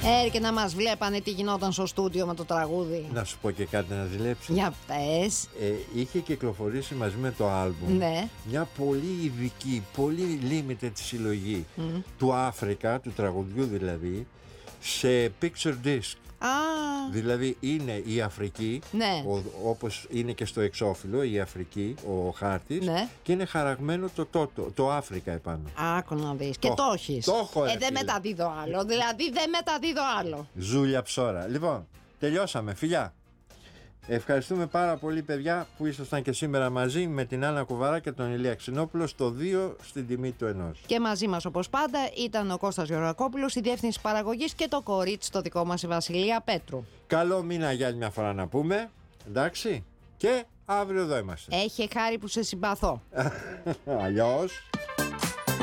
Και να μας βλέπανε τι γινόταν στο στούντιο με το τραγούδι. Να σου πω και κάτι να ζηλέψει. Για πες. Είχε κυκλοφορήσει μαζί με το άλμπουμ, Ναι. μια πολύ ειδική, πολύ limited συλλογή του Αφρικα, του τραγουδιού δηλαδή, σε picture disc. Δηλαδή είναι η Αφρική, ναι. όπως είναι και στο εξώφυλλο η Αφρική, ο χάρτης, ναι. και είναι χαραγμένο το Αφρικα επάνω. Άκου να δεις. Και το έχεις. Το έχω, δεν μεταδίδω άλλο. Δηλαδή δεν μεταδίδω άλλο. Ζούλια ψώρα. Λοιπόν, τελειώσαμε. Φιλιά. Ευχαριστούμε πάρα πολύ, παιδιά, που ήσασταν και σήμερα μαζί με την Άννα Κουβαρά και τον Ηλία Ξινόπουλο στο 2 στην τιμή του 1. Και μαζί μας, όπως πάντα, ήταν ο Κώστας Γεωργακόπουλος, η διεύθυνση παραγωγής, και το κορίτσι το δικό μας, η Βασιλεία Πέτρου. Καλό μήνα για άλλη μια φορά να πούμε. Εντάξει. Και αύριο εδώ είμαστε. Έχει χάρη που σε συμπαθώ. Αλλιώς.